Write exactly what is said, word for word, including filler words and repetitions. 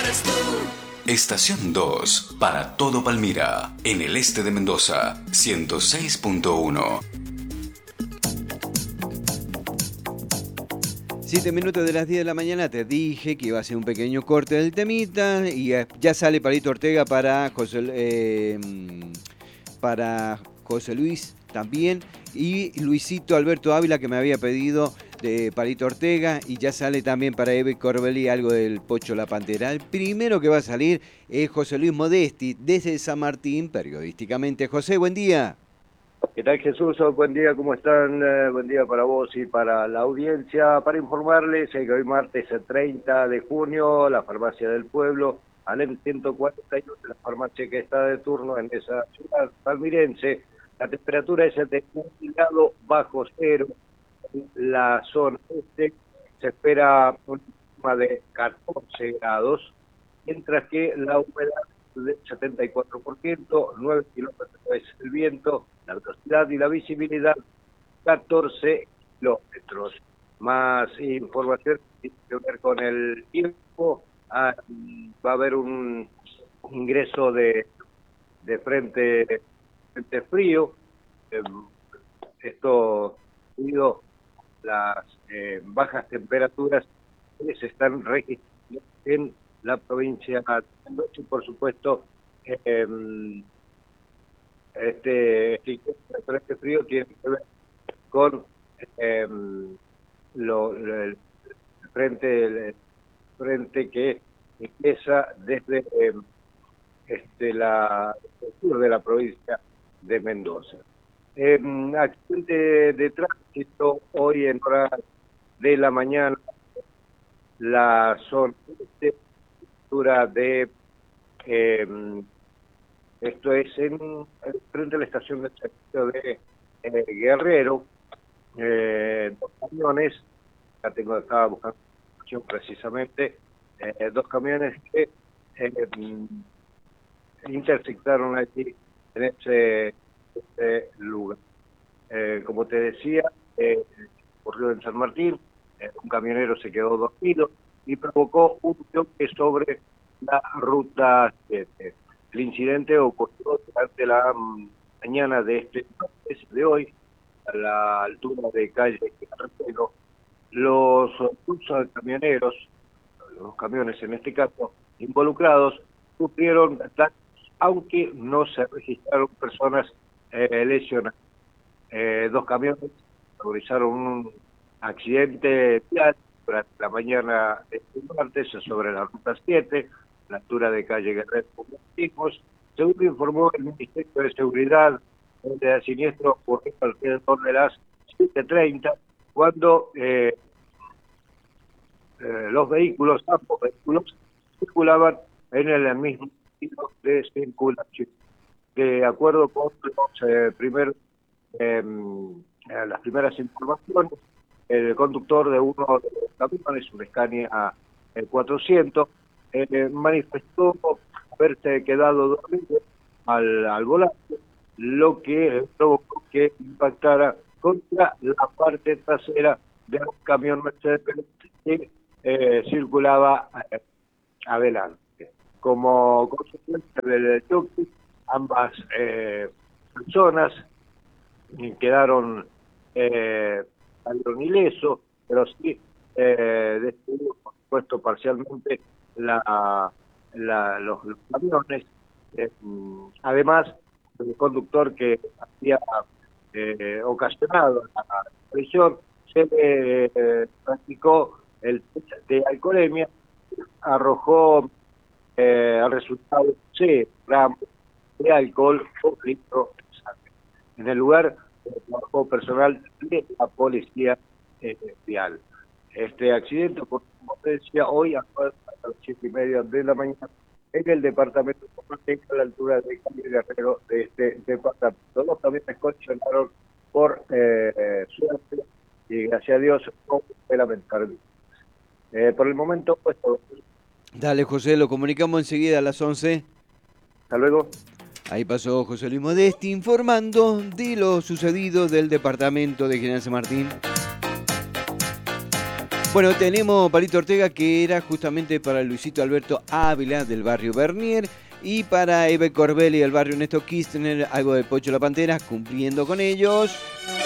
escuchas tú. Estación dos, para todo Palmira, en el este de Mendoza, ciento seis punto uno. Siete minutos de las diez de la mañana, te dije que iba a ser un pequeño corte del temita y ya sale Palito Ortega para José, eh, para José Luis también y Luisito Alberto Ávila que me había pedido de Palito Ortega y ya sale también para Eve Corbelli algo del Pocho La Pantera. El primero que va a salir es José Luis Modesti desde San Martín, periodísticamente. José, buen día. ¿Qué tal, Jesús? Buen día, ¿cómo están? Eh, buen día para vos y para la audiencia. Para informarles eh, que hoy martes treinta de junio, la Farmacia del Pueblo, Alem ciento cuarenta y uno, la farmacia que está de turno en esa ciudad palmirense, la temperatura es de un grado bajo cero. En la zona este se espera un clima de catorce grados, mientras que la humedad del setenta y cuatro por ciento, nueve kilómetros es el viento, la velocidad y la visibilidad catorce kilómetros. Más información que tiene que ver con el tiempo, ah, va a haber un ingreso de, de frente, frente frío, eh, esto debido a las eh, bajas temperaturas que se están registrando en la provincia de Mendoza y por supuesto eh, este, este, este frío tiene que ver con eh, lo, lo, el frente el frente que empieza desde eh, este, la, el sur de la provincia de Mendoza. Eh, accidente de tránsito hoy en horas de la mañana, la zona este, de eh, esto es en frente a la estación de servicio de eh, Guerrero, eh, dos camiones, ya tengo, estaba buscando información precisamente, eh, dos camiones que eh, intersectaron allí en ese, ese lugar. Eh, como te decía, eh, ocurrió en San Martín, eh, un camionero se quedó dormido y provocó un choque sobre la ruta siete. El incidente ocurrió durante la mañana de este martes de hoy, a la altura de calle Guerrero. Los dos camioneros, los camiones en este caso involucrados, sufrieron daños, aunque no se registraron personas eh, lesionadas. Eh, dos camiones realizaron un accidente vial durante la mañana de este martes sobre la ruta siete, a la altura de calle Guerrero, como dijimos. Según informó el Ministerio de Seguridad, el siniestro ocurrió alrededor de las siete treinta, cuando eh, eh, los vehículos, ambos vehículos, circulaban en el mismo sentido de circulación. De acuerdo con los eh, primeros, eh, las primeras informaciones, el conductor de uno de los camiones, un Scania cuatrocientos, eh, manifestó haberse quedado dormido al, al volante, lo que provocó que impactara contra la parte trasera de un camión Mercedes que eh, circulaba eh, adelante. Como consecuencia del choque, ambas eh, personas quedaron eh, salieron ilesos, pero sí eh, destruidos, por supuesto, parcialmente la, la, los, los camiones. Eh, además, el conductor que había eh, ocasionado la colisión se le eh, practicó el test de alcoholemia, arrojó eh, el resultado C gramos de alcohol por litro de sangre. En el lugar trabajó personal de la policía eh, vial. Este accidente, por como decía, hoy a las siete y media de la mañana en el departamento de a la altura de calle Guerrero de este departamento. Los camiones colisionaron por eh, suerte y gracias a Dios no fue lamentable. Eh, por el momento, pues todo. Dale, José, lo comunicamos enseguida a las once. Hasta luego. Ahí pasó José Luis Modesti informando de lo sucedido del departamento de General San Martín. Bueno, tenemos Palito Ortega, que era justamente para Luisito Alberto Ávila del barrio Bernier, y para Eve Corbelli del barrio Néstor Kirchner, algo de Pocho la Pantera, cumpliendo con ellos.